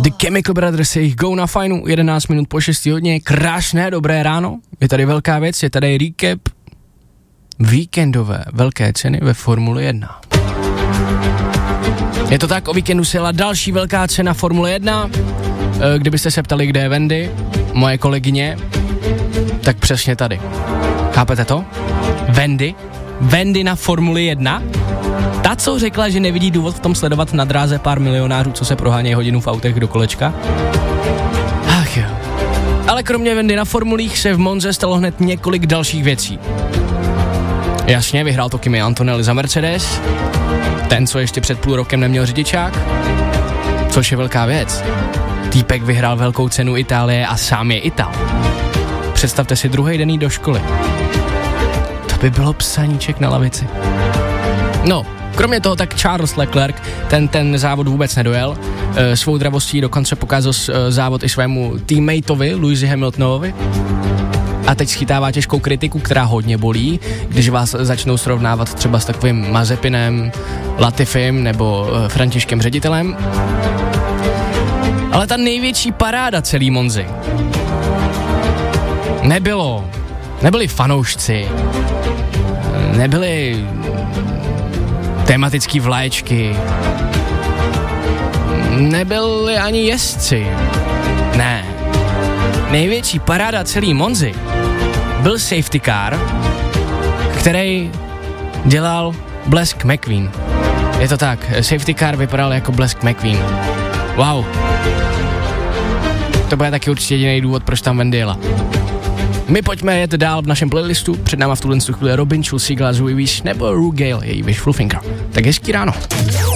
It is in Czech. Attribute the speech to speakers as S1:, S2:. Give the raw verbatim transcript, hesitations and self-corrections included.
S1: The Chemical Brothers, jejich Go na fajnu, jedenáct minut po šestý hodině, krásné, dobré ráno, je tady velká věc, je tady recap víkendové velké ceny ve Formule jedna. Je to tak, o víkendu se jela další velká cena Formule jedna, kdybyste se ptali, kde je Wendy, moje kolegyně, tak přesně tady. Chápete to? Wendy? Wendy na Formuli jedna? Ta, co řekla, že nevidí důvod v tom sledovat na dráze pár milionářů, co se prohánějí hodinu v autech do kolečka? Ach jo. Ale kromě Wendy na formulích se v Monze stalo hned několik dalších věcí. Jasně, vyhrál to Kimi Antonelli za Mercedes, ten, co ještě před půl rokem neměl řidičák, což je velká věc. Týpek vyhrál velkou cenu Itálie a sám je Ital. Představte si druhý den jít do školy. To by bylo psaníček na lavici. No, kromě toho tak Charles Leclerc, ten ten závod vůbec nedojel. E, svou dravostí dokonce pokázal e, závod i svému teammateovi, Lewisi Hamiltonovi. A teď schytává těžkou kritiku, která hodně bolí, když vás začnou srovnávat třeba s takovým Mazepinem, Latifim nebo e, Františkem Ředitelem. Ale ta největší paráda celý Monzy nebylo, nebyli fanoušci, nebyly tematický vlaječky, nebyli ani jezdci, ne. Největší paráda celý Monzy byl safety car, který dělal Blesk McQueen. Je to tak, safety car vypadal jako Blesk McQueen. Wow. To bude taky určitě jediný důvod, proč tam Wendy jela. My pojďme jet dál v našem playlistu, před náma v tuhle chvíli Robin Schulz, Sigla, Zoe Wish nebo Rue Gale, její Wishful Thinker. Tak hezký ráno.